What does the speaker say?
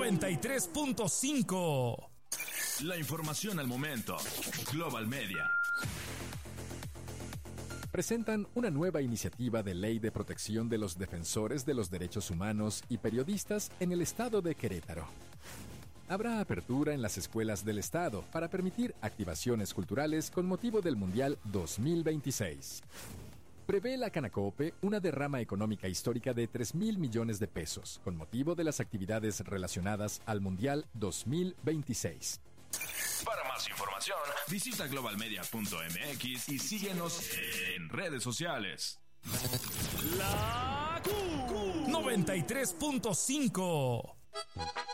93.5. La información al momento. Global Media. Presentan una nueva iniciativa de ley de protección de los defensores de los derechos humanos y periodistas en el estado de Querétaro. Habrá apertura en las escuelas del estado para permitir activaciones culturales con motivo del Mundial 2026. Prevé la Canacope una derrama económica histórica de 3,000 millones de pesos con motivo de las actividades relacionadas al Mundial 2026. Para más información, visita globalmedia.mx y síguenos en redes sociales. La Q 93.5.